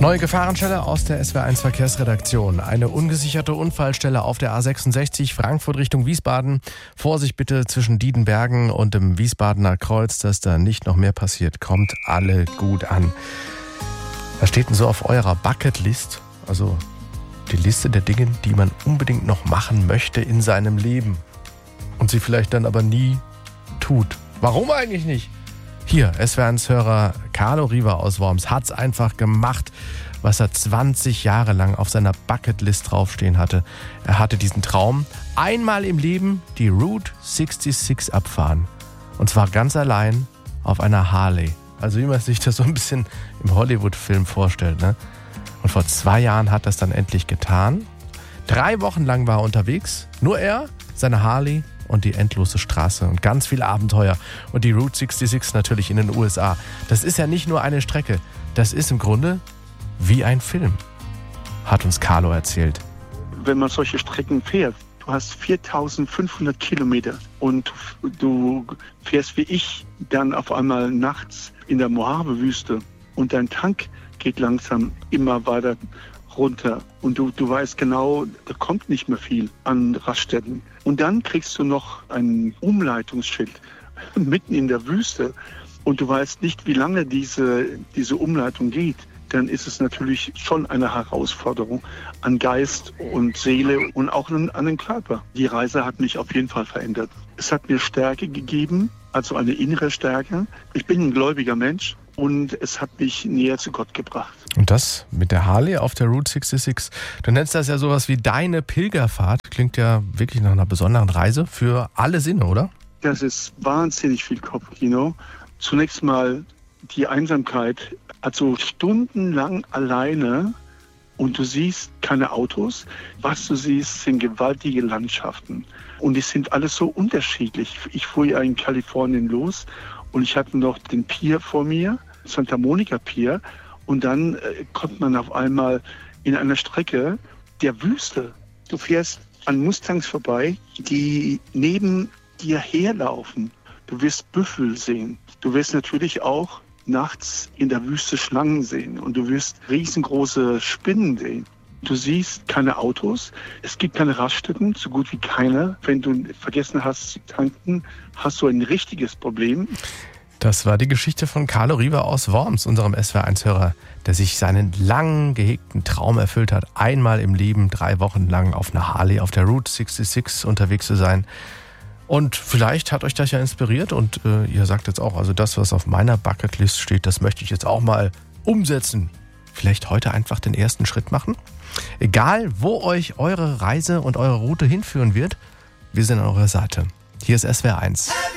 Neue Gefahrenstelle aus der SWR1 Verkehrsredaktion. Eine ungesicherte Unfallstelle auf der A66 Frankfurt Richtung Wiesbaden. Vorsicht bitte zwischen Diedenbergen und dem Wiesbadener Kreuz, dass da nicht noch mehr passiert. Kommt alle gut an. Was steht denn so auf eurer Bucketlist? Also die Liste der Dinge, die man unbedingt noch machen möchte in seinem Leben. Und sie vielleicht dann aber nie tut. Warum eigentlich nicht? Hier, SWR1-Hörer Carlo Riva aus Worms hat's einfach gemacht, was er 20 Jahre lang auf seiner Bucketlist draufstehen hatte. Er hatte diesen Traum, einmal im Leben die Route 66 abfahren. Und zwar ganz allein auf einer Harley. Also wie man sich das so ein bisschen im Hollywood-Film vorstellt, ne? Und vor 2 Jahren hat er es dann endlich getan. 3 Wochen lang war er unterwegs. Nur er, seine Harley und die endlose Straße und ganz viel Abenteuer. Und die Route 66 natürlich in den USA. Das ist ja nicht nur eine Strecke. Das ist im Grunde wie ein Film, hat uns Carlo erzählt. Wenn man solche Strecken fährt, du hast 4.500 Kilometer und du fährst wie ich dann auf einmal nachts in der Mojave-Wüste und dein Tank geht langsam immer weiter runter und du weißt genau, da kommt nicht mehr viel an Raststätten. Und dann kriegst du noch ein Umleitungsschild mitten in der Wüste und du weißt nicht, wie lange diese Umleitung geht. Dann ist es natürlich schon eine Herausforderung an Geist und Seele und auch an den Körper. Die Reise hat mich auf jeden Fall verändert. Es hat mir Stärke gegeben, also eine innere Stärke. Ich bin ein gläubiger Mensch und es hat mich näher zu Gott gebracht. Und das mit der Harley auf der Route 66. Du nennst das ja sowas wie deine Pilgerfahrt. Klingt ja wirklich nach einer besonderen Reise für alle Sinne, oder? Das ist wahnsinnig viel Kopfkino. Zunächst mal die Einsamkeit, also stundenlang alleine und du siehst keine Autos. Was du siehst, sind gewaltige Landschaften und die sind alles so unterschiedlich. Ich fuhr ja in Kalifornien los und ich hatte noch den Pier vor mir, Santa Monica Pier, und dann kommt man auf einmal in einer Strecke der Wüste. Du fährst an Mustangs vorbei, die neben dir herlaufen. Du wirst Büffel sehen. Du wirst natürlich auch nachts in der Wüste Schlangen sehen und du wirst riesengroße Spinnen sehen. Du siehst keine Autos, es gibt keine Raststätten, so gut wie keine. Wenn du vergessen hast zu tanken, hast du ein richtiges Problem. Das war die Geschichte von Carlo Riva aus Worms, unserem SWR1-Hörer, der sich seinen lang gehegten Traum erfüllt hat, einmal im Leben 3 Wochen lang auf einer Harley auf der Route 66 unterwegs zu sein. Und vielleicht hat euch das ja inspiriert und ihr sagt jetzt auch, also das, was auf meiner Bucketlist steht, das möchte ich jetzt auch mal umsetzen. Vielleicht heute einfach den ersten Schritt machen? Egal, wo euch eure Reise und eure Route hinführen wird, wir sind an eurer Seite. Hier ist SWR1.